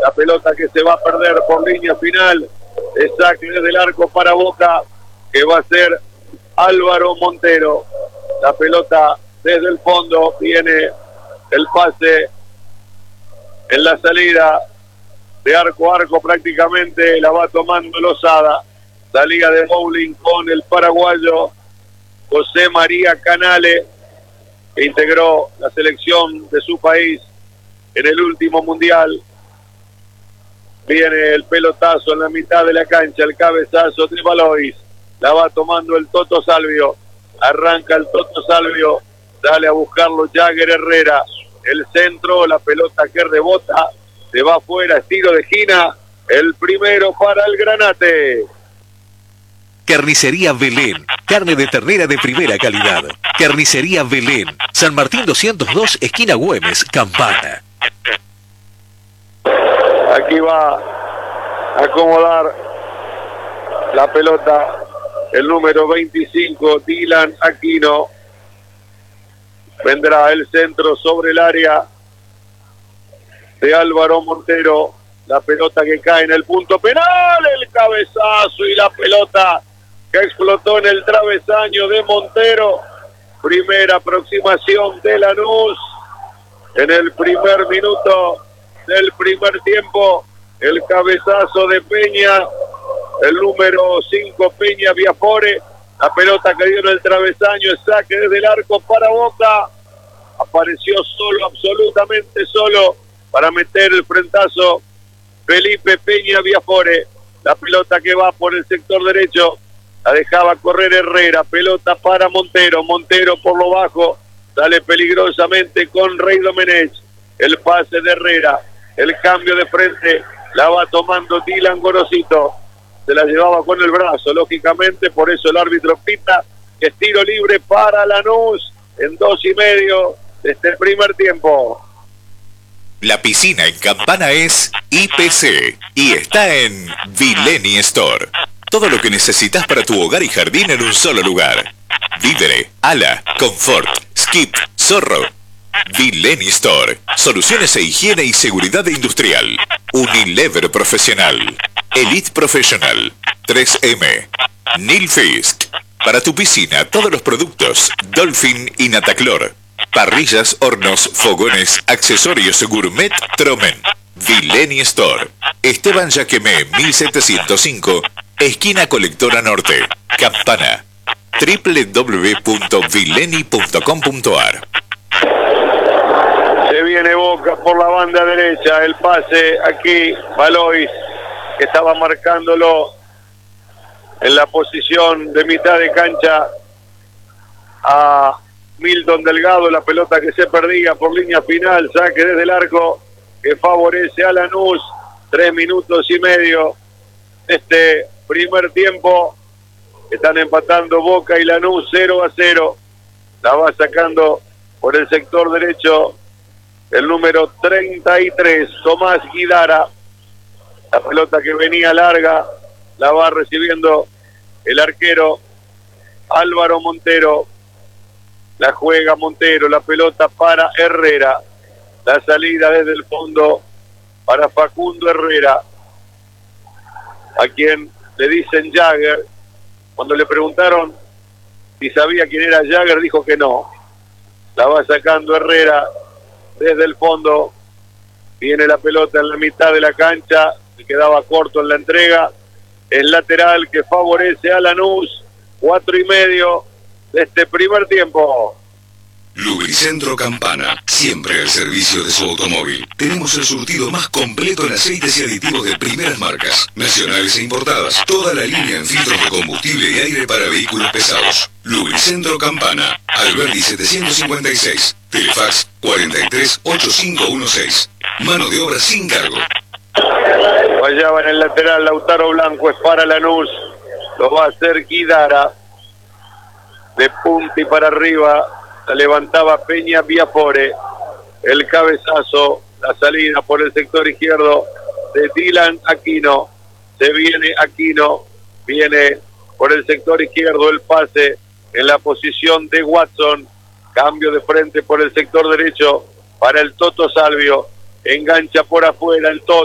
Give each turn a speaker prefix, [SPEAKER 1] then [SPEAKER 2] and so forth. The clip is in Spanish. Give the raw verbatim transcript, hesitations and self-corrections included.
[SPEAKER 1] La pelota que se va a perder por línea final. El saque desde el arco para Boca, que va a ser Álvaro Montero. La pelota desde el fondo, viene el pase en la salida de arco a arco prácticamente, la va tomando Lozada. Salida de bowling con el paraguayo José María Canale, que integró la selección de su país en el último mundial. Viene el pelotazo en la mitad de la cancha, el cabezazo de Valois. La va tomando el Toto Salvio. Arranca el Toto Salvio. Sale a buscarlo Jagger Herrera. El centro, la pelota que rebota. Se va afuera, estilo de Gina. El primero para el Granate.
[SPEAKER 2] Carnicería Belén. Carne de ternera de primera calidad. Carnicería Belén. San Martín doscientos dos, esquina Güemes, Campana.
[SPEAKER 1] Aquí va a acomodar la pelota el número veinticinco, Dylan Aquino. Vendrá el centro sobre el área de Álvaro Montero. La pelota que cae en el punto penal, el cabezazo y la pelota que explotó en el travesaño de Montero. Primera aproximación de Lanús en el primer minuto del primer tiempo. El cabezazo de Peña, el número cinco, Peña Viafore. La pelota que dio en el travesaño, el saque desde el arco para Boca. Apareció solo, absolutamente solo, para meter el frentazo Felipe Peña Viafore. La pelota que va por el sector derecho, la dejaba correr Herrera. Pelota para Montero, Montero por lo bajo, sale peligrosamente con Rey Domenech. El pase de Herrera, el cambio de frente, la va tomando Dylan Gorosito. Se la llevaba con el brazo, lógicamente, por eso el árbitro pita que es tiro libre para Lanús en dos y medio de este primer tiempo.
[SPEAKER 2] La piscina en Campana es I P C y está en Vileni Store. Todo lo que necesitas para tu hogar y jardín en un solo lugar. Vídere, Ala, Confort, Skip, Zorro. Vileni Store. Soluciones e higiene y seguridad industrial. Unilever Profesional. Elite Professional. tres M. Nilfisk. Para tu piscina, todos los productos Dolphin y Nataclor. Parrillas, hornos, fogones, accesorios gourmet Tromen. Vileni Store. Esteban Yaquemé mil setecientos cinco, esquina Colectora Norte, Campana. doble u doble u doble u punto vileni punto com punto a r.
[SPEAKER 1] Se viene Boca por la banda derecha, el pase aquí, Valois, que estaba marcándolo en la posición de mitad de cancha a Milton Delgado. La pelota que se perdía por línea final, saque desde el arco que favorece a Lanús. Tres minutos y medio este primer tiempo, están empatando Boca y Lanús cero a cero. La va sacando por el sector derecho el número treinta y tres, Tomás Guidara. La pelota que venía larga la va recibiendo el arquero Álvaro Montero. La juega Montero, la pelota para Herrera. La salida desde el fondo para Facundo Herrera, a quien le dicen Jagger. Cuando le preguntaron si sabía quién era Jagger, dijo que no. La va sacando Herrera desde el fondo. Viene la pelota en la mitad de la cancha, se quedaba corto en la entrega. El lateral que favorece a Lanús. Cuatro y medio de este primer tiempo.
[SPEAKER 3] Lubricentro Campana, siempre al servicio de su automóvil. Tenemos el surtido más completo en aceites y aditivos de primeras marcas, nacionales e importadas. Toda la línea en filtros de combustible y aire para vehículos pesados. Lubricentro Campana, Alberdi setecientos cincuenta y seis, Telefax cuarenta y tres ochenta y cinco dieciséis. Mano de obra sin cargo.
[SPEAKER 1] Fallaba en el lateral Lautaro Blanco, es para Lanús. Lo va a hacer Guidara. De punta y para arriba. La levantaba Peña Viafore. El cabezazo, la salida por el sector izquierdo de Dylan Aquino. Se viene Aquino, viene por el sector izquierdo el pase en la posición de Watson. Cambio de frente por el sector derecho para el Toto Salvio. Engancha por afuera el Toto.